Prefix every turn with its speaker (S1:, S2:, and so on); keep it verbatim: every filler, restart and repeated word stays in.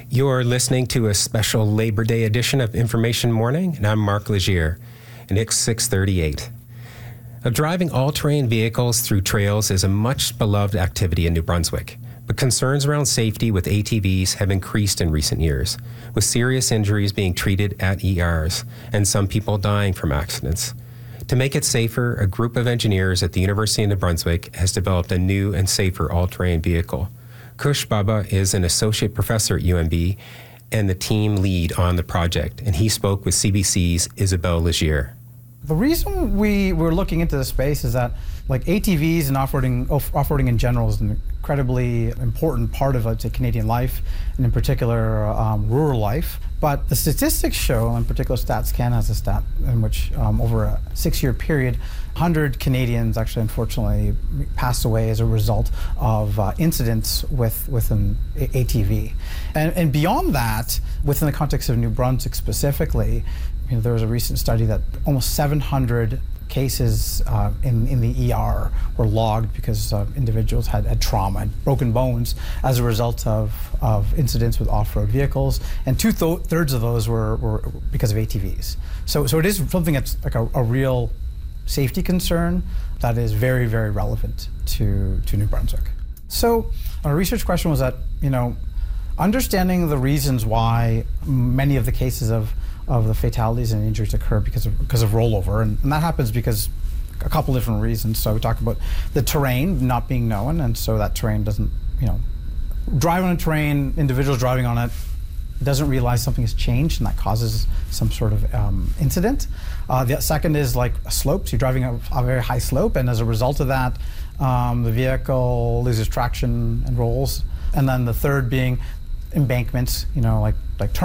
S1: You're listening to a special Labor Day edition of Information Morning, and I'm Mark Legier, and it's six thirty-eight. Now, driving all-terrain vehicles through trails is a much-beloved activity in New Brunswick, but concerns around safety with A T Vs have increased in recent years, with serious injuries being treated at E Rs and some people dying from accidents. To make it safer, a group of engineers at the University of New Brunswick has developed a new and safer all-terrain vehicle. Kush Baba is an associate professor at U N B and the team lead on the project, and he spoke with C B C's Isabelle Legier.
S2: The reason we were looking into the space is that, like, A T Vs and off-roading, off-roading in general is an incredibly important part of, I'd say, Canadian life, and in particular um, rural life. But the statistics show, in particular StatsCan has a stat in which um, over a six-year period, one hundred Canadians actually unfortunately passed away as a result of uh, incidents with, with an A T V. And, and beyond that, within the context of New Brunswick specifically, you know, there was a recent study that almost seven hundred cases uh, in, in the E R were logged because uh, individuals had, had trauma and broken bones as a result of, of incidents with off-road vehicles, and two-thirds of those were, were because of A T Vs. So, so it is something that's like a, a real safety concern that is very, very relevant to, to New Brunswick. So our research question was that, you know, understanding the reasons why many of the cases of of the fatalities and injuries occur because of because of rollover, and, and that happens because a couple different reasons. So we talk about the terrain not being known, and so that terrain doesn't, you know, drive on a terrain, individuals driving on it doesn't realize something has changed, and that causes some sort of um, incident. Uh, the second is like a slope. So you're driving a, a very high slope, and as a result of that, um, the vehicle loses traction and rolls. And then the third being embankments, you know, like like turn